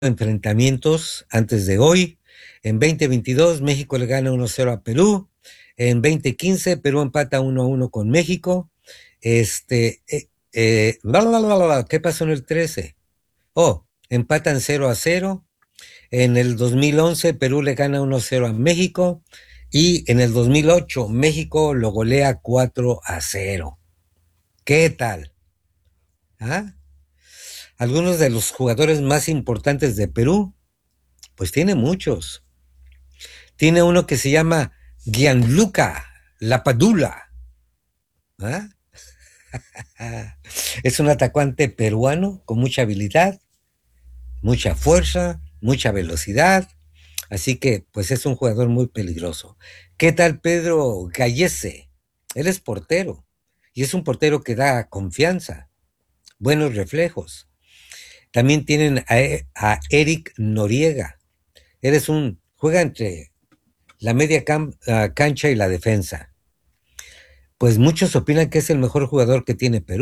enfrentamientos antes de hoy. En 2022, México le gana 1-0 a Perú. En 2015, Perú empata 1-1 con México. ¿Qué pasó en el 13? Oh, empatan 0-0. En el 2011, Perú le gana 1-0 a México. Y en el 2008, México lo golea 4-0. ¿Qué tal? ¿Ah? Algunos de los jugadores más importantes de Perú, pues tiene muchos. Tiene uno que se llama Gianluca Lapadula. ¿Ah? Es un atacante peruano con mucha habilidad, mucha fuerza, mucha velocidad. Así que, pues es un jugador muy peligroso. ¿Qué tal Pedro Gallese? Él es portero. Y es un portero que da confianza, buenos reflejos. También tienen a Eric Noriega. Juega entre la media cancha y la defensa. Pues muchos opinan que es el mejor jugador que tiene Perú.